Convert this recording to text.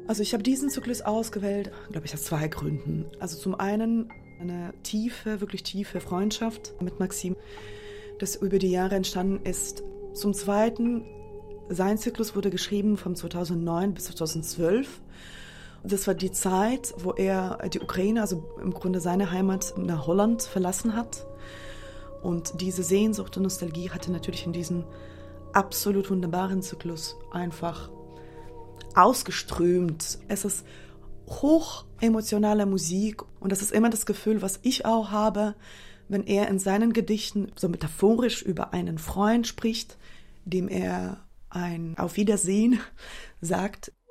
Also ich habe diesen Zyklus ausgewählt, glaube ich, aus zwei Gründen. Also zum einen eine tiefe, wirklich tiefe Freundschaft mit Maxim, das über die Jahre entstanden ist. Zum zweiten, sein Zyklus wurde geschrieben von 2009 bis 2012. Das war die Zeit, wo er die Ukraine, also im Grunde seine Heimat, nach Holland verlassen hat. Und diese Sehnsucht und Nostalgie hatte natürlich in diesem absolut wunderbaren Zyklus einfach ausgeströmt. Es ist hoch emotionale Musik und das ist immer das Gefühl, was ich auch habe, wenn er in seinen Gedichten so metaphorisch über einen Freund spricht, dem er ein Auf Wiedersehen sagt.